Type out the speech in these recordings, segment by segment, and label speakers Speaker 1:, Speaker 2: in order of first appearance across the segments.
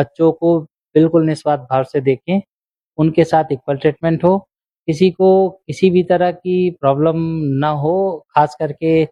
Speaker 1: बच्चों को बिल्कुल निस्वार्थ भाव से देखें, उनके साथ इक्वल ट्रीटमेंट हो, किसी को किसी भी तरह की प्रॉब्लम ना हो, खास करके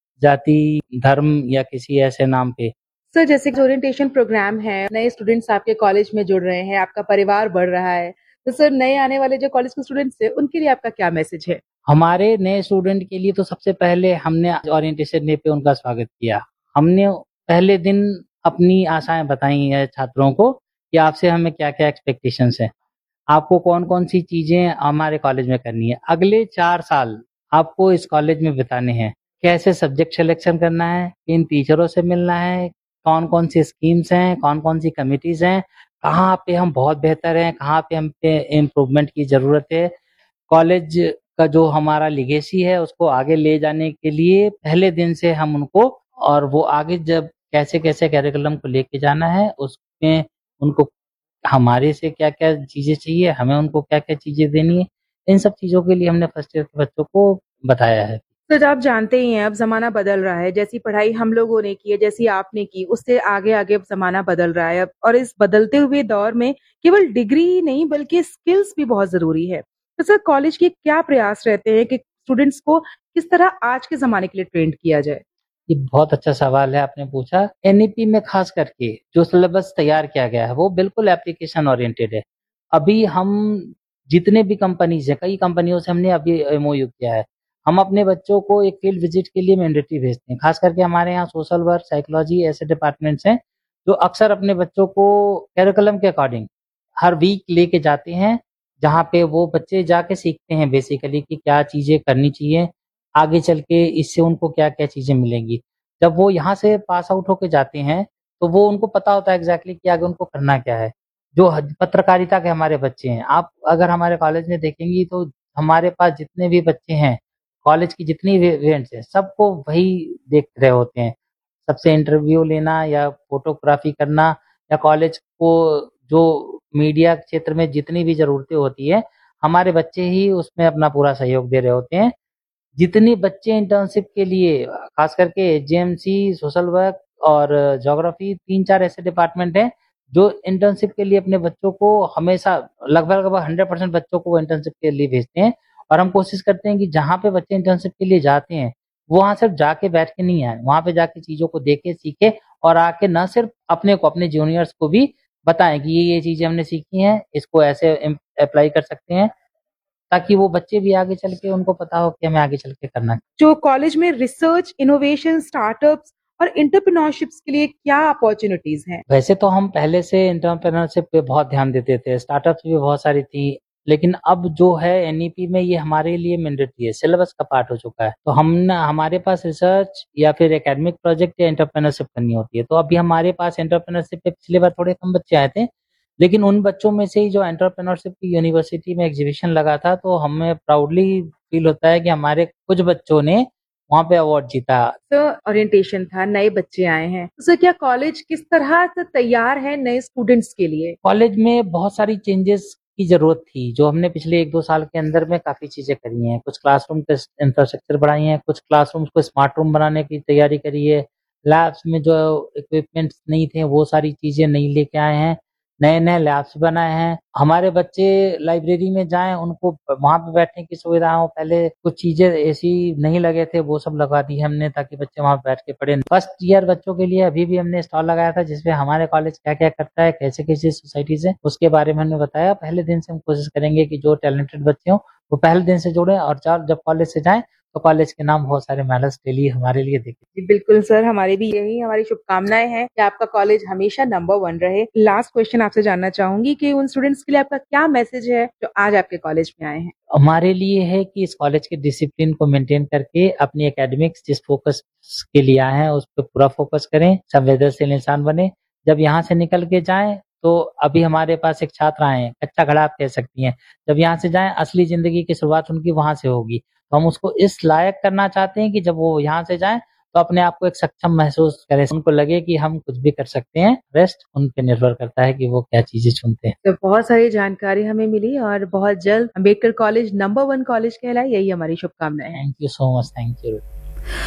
Speaker 1: जाति, धर्म या किसी ऐसे नाम पे।
Speaker 2: सर, जैसे कि ओरिएंटेशन प्रोग्राम है, नए स्टूडेंट्स आपके कॉलेज में जुड़ रहे हैं, आपका परिवार बढ़ रहा है, तो सर नए आने वाले जो कॉलेज के स्टूडेंट्स हैं, उनके लिए आपका क्या मैसेज है?
Speaker 1: हमारे नए स्टूडेंट के लिए तो सबसे पहले हमने ओरिएंटेशन डे पे उनका स्वागत किया। हमने पहले दिन अपनी आशाएं बताई हैं छात्रों को कि आपसे हमें क्या-क्या एक्सपेक्टेशंस हैं। आपको कौन-कौन सी चीजें हमारे कॉलेज में करनी है। अगले 4 साल आपको इस कॉलेज में बिताने हैं। कैसे सब्जेक्ट सिलेक्शन करना है, किन टीचरों से मिलना है, कौन-कौन सी स्कीम्स हैं, कौन-कौन सी कमिटीज हैं, कहाँ पे हम बहुत बेहतर हैं, कहाँ पे हम पे इम्प्रूवमेंट की ज़रूरत है। कॉलेज का जो हमारा लेगेसी है उसको आगे ले जाने के लिए पहले दिन से हम उनको और वो आगे जब कैसे-कैसे करिकुलम को लेके जाना है उसमें उनको हमारे से क्या-क्या चीज़ें चाहिए, हमें उनको क्या-क्या चीज़ें देनी है, इन सब चीज़ों के लिए हमने फर्स्ट ईयर के बच्चों को बताया है।
Speaker 2: सर, आप जानते ही हैं अब ज़माना बदल रहा है, जैसी पढ़ाई हम लोगों ने की है, जैसी आपने की, उससे आगे-आगे अब ज़माना बदल रहा है अब और इस बदलते हुए दौर में केवल डिग्री ही नहीं बल्कि स्किल्स भी बहुत ज़रूरी है। तो सर कॉलेज के क्या प्रयास रहते हैं कि स्टूडेंट्स को किस तरह आज के ज़माने के लिए ट्रेंड किया जाए?
Speaker 1: ये बहुत अच्छा सवाल है आपने पूछा। एनईपी में खास करके जो सिलेबस तैयार किया गया है वो बिल्कुल एप्लीकेशन ओरिएंटेड है। अभी हम जितने भी कंपनीज़ हैं, कई कंपनियों से हमने अभी एमओयू किया है। हम अपने बच्चों को एक फील्ड विजिट के लिए मैंडेटरी भेजते हैं। खास करके हमारे यहाँ सोशल वर्क, साइकोलॉजी ऐसे डिपार्टमेंट्स हैं जो अक्सर अपने बच्चों को करिकुलम के अकॉर्डिंग हर वीक लेके जाते हैं, जहाँ पे वो बच्चे जाके सीखते हैं बेसिकली कि क्या चीज़ें करनी चाहिए, आगे चल के इससे उनको क्या-क्या चीज़ें मिलेंगी। जब वो यहाँ से पास आउट होके जाते हैं, तो वो उनको पता होता है एग्ज़ैक्टली कि आगे उनको करना क्या है। जो पत्रकारिता के हमारे बच्चे हैं, आप अगर हमारे कॉलेज में देखेंगी तो हमारे पास जितने भी बच्चे हैं, कॉलेज की जितनी भी इवेंट्स हैं, सबको वही देख रहे होते हैं। सबसे इंटरव्यू लेना या फ़ोटोग्राफ़ी करना या कॉलेज को जो मीडिया क्षेत्र में जितनी भी ज़रूरतें होती हैं, हमारे बच्चे ही उसमें अपना पूरा सहयोग दे रहे होते हैं। जितने बच्चे इंटर्नशिप के लिए खास करके जेएमसी, सोशल वर्क और ज्योग्राफी 3-4 ऐसे डिपार्टमेंट हैं, जो इंटर्नशिप के लिए अपने बच्चों को हमेशा लगभग-लगभग 100% बच्चों को वो इंटर्नशिप के लिए भेजते हैं और हम कोशिश करते हैं कि जहाँ पे बच्चे इंटर्नशिप के लिए जाते हैं, वो वहाँ सिर्फ जाके बैठ के नहीं आएँ, वहाँ पे जाके चीज़ों को देखें, सीखें और आके ना सिर्फ अपने को, अपने जूनियर्स को भी बताएँ कि ये चीज़ें हमने सीखी हैं, इसको ऐसे अप्लाई कर सकते हैं। ताकि वो बच्चे भी आगे चल के उनको पता हो कि हमें आगे चल के करना है।
Speaker 2: जो कॉलेज में रिसर्च, इनोवेशन, स्टार्टअप्स और एंटरप्रेन्योरशिप्स के लिए क्या अपॉर्च्युनिटीज़ हैं?
Speaker 1: वैसे तो हम पहले से एंटरप्रेन्योरशिप पे बहुत ध्यान देते थे, स्टार्टअप्स भी बहुत सारी थी, लेकिन अब जो है एनईपी में ये हमारे लिए मैंडेटरी है, सिलेबस का पार्ट हो चुका है। तो हमारे पास रिसर्च या फिर एकेडमिक प्रोजेक्ट या एंटरप्रेन्योरशिप करनी होती है। तो अभी हमारे पास एंटरप्रेन्योरशिप पे पिछली बार थोड़े कम बच्चे आए थे, लेकिन उन बच्चों में से ही जो एंटरप्रेन्योरशिप की यूनिवर्सिटी में एग्जीबिशन लगा था, तो हमें प्राउडली फील होता है कि हमारे कुछ बच्चों ने वहाँ पे अवार्ड जीता।
Speaker 2: सर ओरिएंटेशन था, नए बच्चे आए हैं। तो सर क्या कॉलेज किस तरह से तैयार है नए स्टूडेंट्स के लिए?
Speaker 1: कॉलेज में बहुत सारी चेंजेस की ज़रूरत थी, जो हमने पिछले 1-2 साल के अंदर में काफ़ी चीज़ें करी हैं। कुछ क्लासरूम के इंफ्रास्ट्रक्चर बढ़ाई हैं, कुछ क्लासरूम्स को स्मार्ट रूम बनाने की तैयारी करी है। लैब्स में जो इक्विपमेंट्स नहीं थे, वो सारी चीज़ें नई लेके आए हैं। नए-नए लैब्स बनाए हैं। हमारे बच्चे लाइब्रेरी में जाएँ, उनको वहाँ पे बैठने की सुविधा हो। पहले कुछ चीज़ें एसी नहीं लगे थे, वो सब लगवा दी है हमने ताकि बच्चे वहाँ बैठ के पढ़ें। फर्स्ट ईयर बच्चों के लिए अभी भी हमने स्टॉल लगाया था, जिसमें हमारे कॉलेज क्या-क्या करता है, कैसे-कैसे सोसाइटीज़ हैं, उसके बारे में हमने बताया। पहले दिन से हम कोशिश करेंगे कि जो टैलेंटेड बच्चे हों, वो पहले दिन से जुड़ें और जब कॉलेज से जाएँ, तो कॉलेज के नाम बहुत सारे मेडल्स डेली हमारे लिए देखें।
Speaker 2: जी, बिल्कुल सर, हमारी भी यही हमारी शुभकामनाएँ हैं कि आपका कॉलेज हमेशा नंबर 1 रहे। लास्ट क्वेश्चन आपसे जानना चाहूँगी कि उन स्टूडेंट्स के लिए आपका क्या मैसेज है जो आज आपके कॉलेज में आए हैं?
Speaker 1: हमारे लिए है कि इस कॉलेज के डिसिप्लिन को मेंटेन करके अपनी एकेडमिक्स जिस फोकस के लिए आए हैं उस पे पूरा फोकस करें, संवेदनशील इंसान बने। जब यहाँ से निकल के जाएँ तो अभी हमारे पास एक छात्र आए हैं, कच्चा घड़ा आप कह सकती हैं। जब यहाँ से जाएँ असली ज़िंदगी की शुरुआत उनकी वहाँ से होगी। तो हम उसको इस लायक करना चाहते हैं कि जब वो यहाँ से जाएँ तो अपने आप को एक सक्षम महसूस करें, उनको लगे कि हम कुछ भी कर सकते हैं। रेस्ट उन पे निर्भर करता है कि वो क्या चीज़ें चुनते हैं।
Speaker 2: तो बहुत सारी जानकारी हमें मिली और बहुत जल्द अम्बेडकर कॉलेज नंबर 1 कॉलेज कहलाए, यही हमारी शुभकामनाएँ हैं।
Speaker 1: Thank you so much, thank you.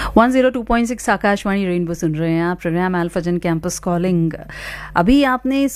Speaker 3: 102.6 Akashvani rainbow सुन रहे हैं आप, प्रोग्राम अल्फाजन कैंपस कॉलिंग। अभी आपने